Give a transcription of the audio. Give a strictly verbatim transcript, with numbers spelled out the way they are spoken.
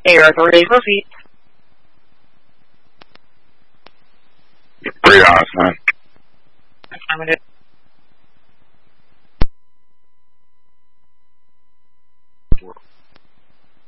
Air authorities proceed. You're pretty honest, man. Affirmative.